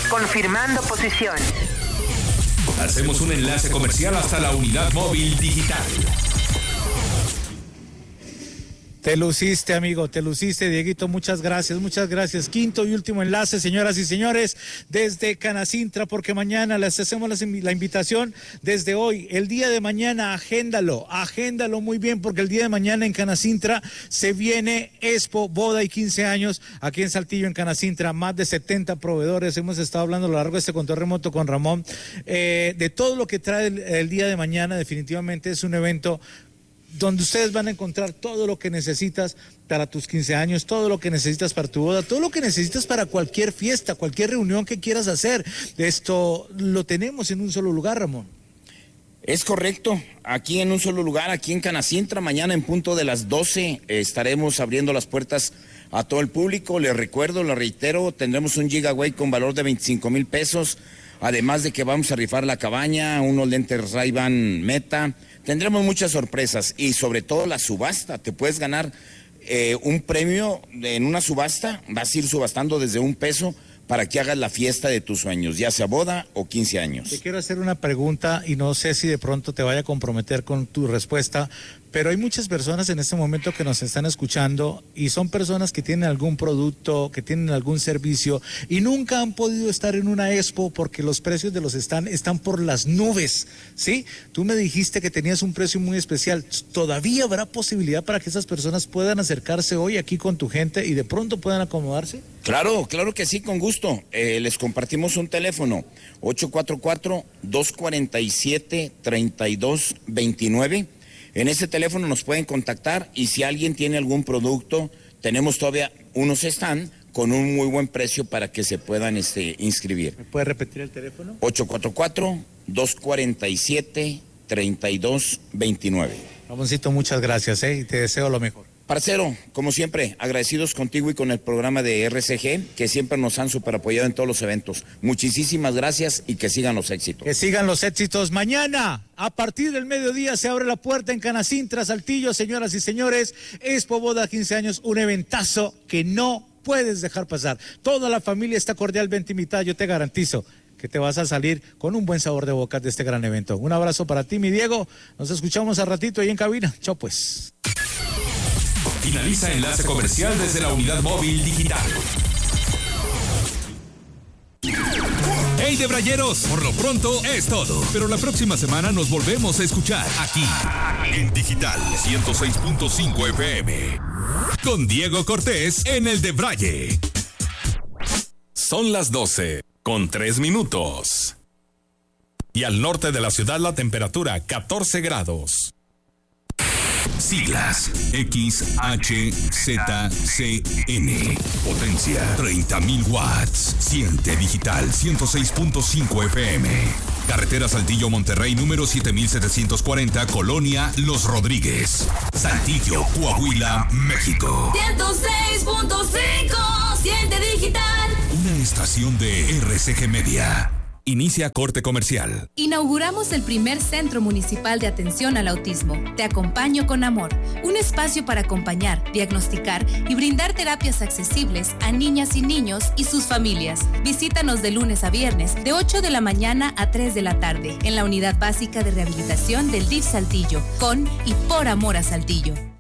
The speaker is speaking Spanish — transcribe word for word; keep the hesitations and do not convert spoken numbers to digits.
Confirmando posición. Hacemos un enlace comercial hasta la unidad móvil digital. Te luciste, amigo, te luciste, Dieguito, muchas gracias, muchas gracias. Quinto y último enlace, señoras y señores, desde Canacintra, porque mañana les hacemos la invitación desde hoy. El día de mañana, agéndalo, agéndalo muy bien, porque el día de mañana en Canacintra se viene Expo Boda y quince años, aquí en Saltillo, en Canacintra, más de setenta proveedores. Hemos estado hablando a lo largo de este control remoto con Ramón, eh, de todo lo que trae el, el día de mañana. Definitivamente es un evento donde ustedes van a encontrar todo lo que necesitas para tus quince años, todo lo que necesitas para tu boda, todo lo que necesitas para cualquier fiesta, cualquier reunión que quieras hacer. Esto lo tenemos en un solo lugar, Ramón. Es correcto, aquí en un solo lugar, aquí en Canacintra. Mañana en punto de las doce eh, estaremos abriendo las puertas a todo el público. Les recuerdo, les reitero, tendremos un giveaway con valor de veinticinco mil pesos, además de que vamos a rifar la cabaña, unos lentes Ray-Ban Meta. Tendremos muchas sorpresas y sobre todo la subasta. Te puedes ganar eh, un premio en una subasta. Vas a ir subastando desde un peso para que hagas la fiesta de tus sueños, ya sea boda o quince años. Te quiero hacer una pregunta y no sé si de pronto te vaya a comprometer con tu respuesta, pero hay muchas personas en este momento que nos están escuchando y son personas que tienen algún producto, que tienen algún servicio y nunca han podido estar en una expo porque los precios de los están están por las nubes, ¿sí? Tú me dijiste que tenías un precio muy especial. ¿Todavía habrá posibilidad para que esas personas puedan acercarse hoy aquí con tu gente y de pronto puedan acomodarse? Claro, claro que sí, con gusto. Eh, les compartimos un teléfono, ocho cuatro cuatro, dos cuatro siete, tres dos dos nueve. En ese teléfono nos pueden contactar y si alguien tiene algún producto, tenemos todavía unos stand con un muy buen precio para que se puedan este, inscribir. ¿Me puede repetir el teléfono? ocho cuatro cuatro, dos cuatro siete, tres dos dos nueve. Ramoncito, muchas gracias, ¿eh? Y te deseo lo mejor. Parcero, como siempre, agradecidos contigo y con el programa de R C G, que siempre nos han super apoyado en todos los eventos. Muchísimas gracias y que sigan los éxitos. Que sigan los éxitos. Mañana, a partir del mediodía, se abre la puerta en Canacintra, Saltillo, señoras y señores. Expo Boda quince años, un eventazo que no puedes dejar pasar. Toda la familia está cordialmente invitada, yo te garantizo que te vas a salir con un buen sabor de boca de este gran evento. Un abrazo para ti, mi Diego. Nos escuchamos a ratito ahí en cabina. Chao, pues. Finaliza enlace comercial desde la unidad móvil digital. Hey, debrayeros, por lo pronto es todo. Pero la próxima semana nos volvemos a escuchar aquí en Digital ciento seis punto cinco F M con Diego Cortés en el Debraye. Son las doce con tres minutos. Y al norte de la ciudad la temperatura catorce grados. Siglas X H Z C N. Potencia treinta mil watts. Siente Digital ciento seis punto cinco F M. Carretera Saltillo Monterrey número siete mil setecientos cuarenta, Colonia Los Rodríguez, Saltillo, Coahuila, México. ciento seis punto cinco. Siente Digital. Una estación de R C G Media. Inicia corte comercial. Inauguramos el primer Centro Municipal de Atención al Autismo. Te acompaño con amor. Un espacio para acompañar, diagnosticar y brindar terapias accesibles a niñas y niños y sus familias. Visítanos de lunes a viernes, de ocho de la mañana a tres de la tarde, en la Unidad Básica de Rehabilitación del D I F Saltillo, con y por amor a Saltillo.